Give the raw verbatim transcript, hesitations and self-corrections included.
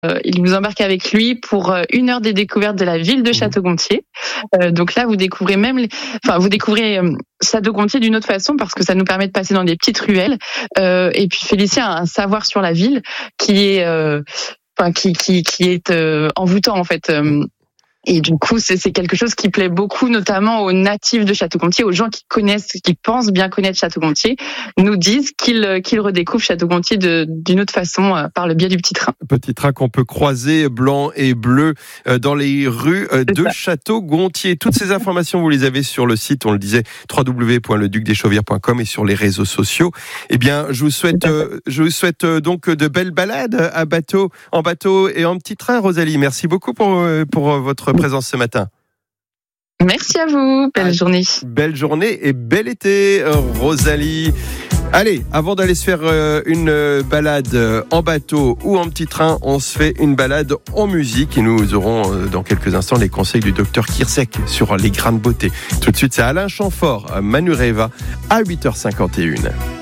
il vous embarque avec lui pour une heure des découvertes de la ville de Château-Gontier. Euh, donc là, vous découvrez même, les... enfin, vous découvrez euh, Château-Gontier d'une autre façon parce que ça nous permet de passer dans des petites ruelles. Euh, et puis Félicien a un savoir sur la ville qui est, euh, enfin, qui qui qui est euh, envoûtant en fait. Euh, Et du coup, c'est, c'est quelque chose qui plaît beaucoup, notamment aux natifs de Château-Gontier, aux gens qui connaissent, qui pensent bien connaître Château-Gontier, nous disent qu'ils, qu'ils redécouvrent Château-Gontier de, d'une autre façon euh, par le biais du petit train. Petit train qu'on peut croiser blanc et bleu euh, dans les rues euh, de Château-Gontier. Toutes ces informations, vous les avez sur le site, on le disait, w w w point le duc des chauvières point com et sur les réseaux sociaux. Eh bien, je vous souhaite, euh, je vous souhaite euh, donc de belles balades à bateau, en bateau et en petit train, Rosalie. Merci beaucoup pour, euh, pour votre présence ce matin. Merci à vous, belle ah, journée. Belle journée et bel été, Rosalie. Allez, avant d'aller se faire une balade en bateau ou en petit train, on se fait une balade en musique et nous aurons dans quelques instants les conseils du docteur Kirsek sur les grains de beauté. Tout de suite, c'est Alain Chamfort, Manureva à huit heures cinquante et une.